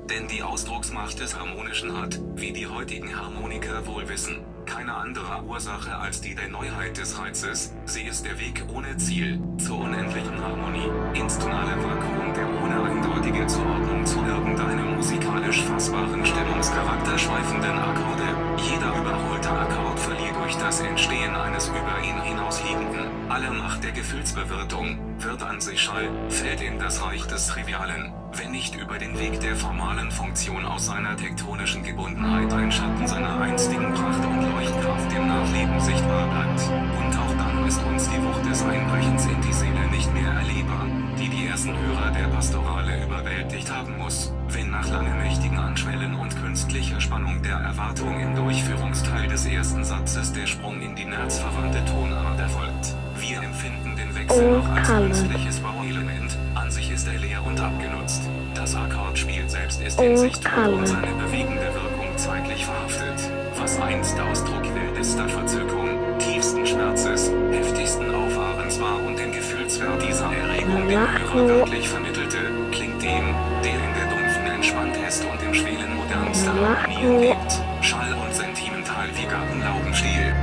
Denn die Ausdrucksmacht des Harmonischen hat, wie die heutigen Harmoniker wohl wissen, keine andere Ursache als die der Neuheit des Reizes. Sie ist der Weg ohne Ziel, zur unendlichen Harmonie, ins tonale Vakuum der ohne eindeutige Zuordnung zu irgendeinem musikalisch fassbaren Stimmungscharakter schweifenden Akkorde. Jeder überholte Akkord verliert durch das Entstehen eines über ihn hinausliegenden, alle Macht der Gefühlsbewirtung, wird an sich Schall, fällt in das Reich des Trivialen, wenn nicht über den Weg der formalen Funktion aus seiner tektonischen Gebundenheit ein Schatten seiner einstigen Pracht und Leuchtkraft im Nachleben sichtbar bleibt. Und auch dann ist uns die Wucht des Einbrechens in die Seele nicht mehr erlebbar, die die ersten Hörer der Pastorale überwältigt haben muss, wenn nach langen mächtigen Anschwellen und künstlicher Spannung der Erwartung im Durchführungsteil des ersten Satzes der Sprung in die nerzverwandte Tonart erfolgt. Wir empfinden den Wechsel noch als künstliches Bauelement, an sich ist er leer und abgenutzt. Das Akkordspiel selbst ist in sich tot und seine bewegende Wirkung zeitlich verhaftet. Was einst Ausdruck wildester Verzückung, tiefsten Schmerzes, heftigsten Auffahrens war und den Gefühlswert dieser Erregung dem Hörer wirklich vermittelte, klingt dem, der in der dumpfen entspannt ist und im Schwelen modernster Harmonien lebt, schall und sentimental wie Gartenlaubenstiel.